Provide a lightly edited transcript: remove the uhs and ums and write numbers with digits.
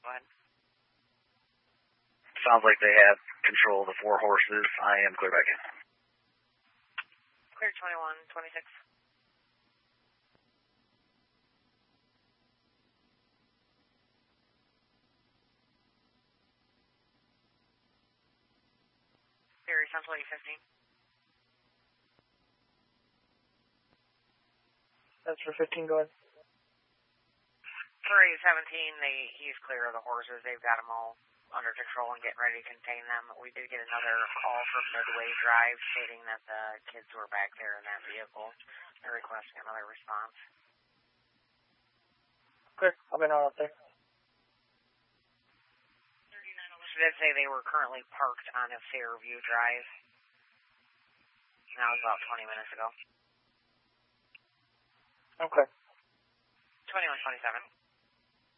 Go ahead. Sounds like they have control of the 4 horses. I am clear back in. Clear 2126. Barry Central 815. That's for 15, go ahead. For 817, he's clear of the horses. They've got them all under control and getting ready to contain them. We did get another call from Midway Drive stating that the kids were back there in that vehicle. They're requesting another response. Okay, I'll be out there. She did say they were currently parked on a Fairview Drive. That was about 20 minutes ago. Okay. 2127.